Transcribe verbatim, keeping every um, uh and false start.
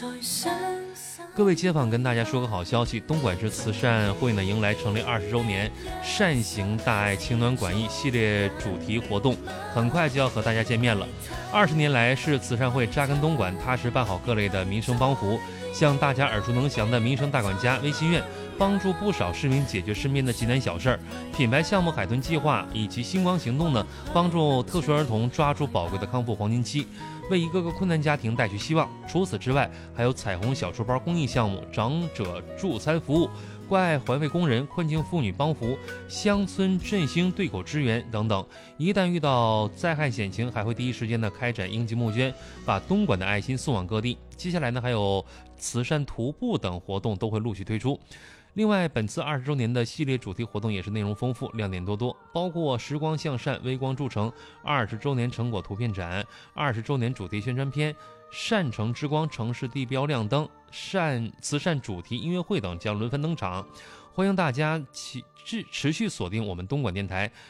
各位街坊，跟大家说个好消息，东莞市慈善会呢迎来成立二十周年，善行大爱情暖馆益系列主题活动，很快就要和大家见面了。二十年来，市慈善会扎根东莞，踏实办好各类的民生帮扶，像大家耳熟能详的民生大管家微心院，帮助不少市民解决身边的急难小事儿；品牌项目海豚计划以及星光行动呢，帮助特殊儿童抓住宝贵的康复黄金期，为一个个困难家庭带去希望。除此之外，还有彩虹小书包公益项目、长者助餐服务、关爱环卫工人、困境妇女帮扶、乡村振兴对口支援等等。一旦遇到灾害险情，还会第一时间的开展应急募捐，把东莞的爱心送往各地。接下来呢，还有慈善徒步等活动都会陆续推出。另外，本次二十周年的系列主题活动也是内容丰富、亮点多多，包括时光向善、微光铸成、二十周年成果图片展、二十周年主题宣传片、善城之光城市地标亮灯、善慈善主题音乐会等将轮番登场。欢迎大家持持续锁定我们东莞电台，